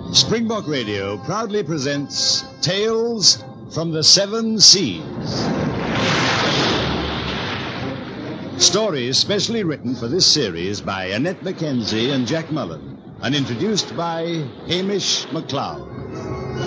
Springbok Radio proudly presents Tales from the Seven Seas. Stories specially written for this series by Annette Mackenzie and Jack Mullen, and introduced by Hamish McLeod.